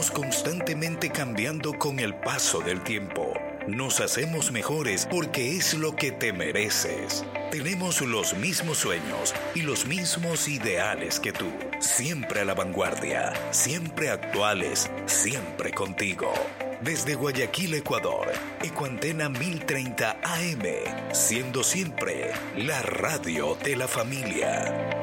constantemente cambiando con el paso del tiempo. Nos hacemos mejores porque es lo que te mereces. Tenemos los mismos sueños y los mismos ideales que tú. Siempre a la vanguardia, siempre actuales, siempre contigo. Desde Guayaquil, Ecuador, Ecuantena 1030 AM, siendo siempre la radio de la familia.